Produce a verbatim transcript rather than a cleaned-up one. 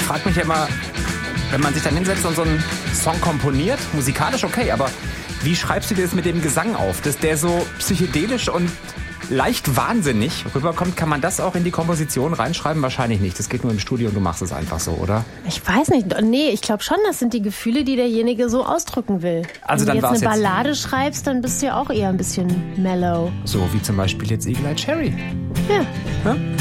frage mich ja immer, wenn man sich dann hinsetzt und so einen Song komponiert, musikalisch okay, aber wie schreibst du dir das mit dem Gesang auf? Dass der so psychedelisch und leicht wahnsinnig rüberkommt, kann man das auch in die Komposition reinschreiben? Wahrscheinlich nicht. Das geht nur im Studio und du machst es einfach so, oder? Ich weiß nicht. Nee, ich glaube schon, das sind die Gefühle, die derjenige so ausdrücken will. Also Wenn dann du jetzt eine jetzt Ballade schreibst, dann bist du ja auch eher ein bisschen mellow. So wie zum Beispiel jetzt Eagle Eye Cherry. Ja. Ja?